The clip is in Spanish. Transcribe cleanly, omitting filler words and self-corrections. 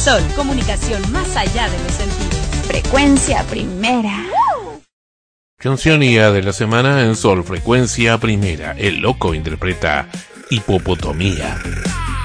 Sol, comunicación más allá de los sentidos. Frecuencia Primera. Canción IA de la semana en Sol Frecuencia Primera. El Loco interpreta Hipopotomía.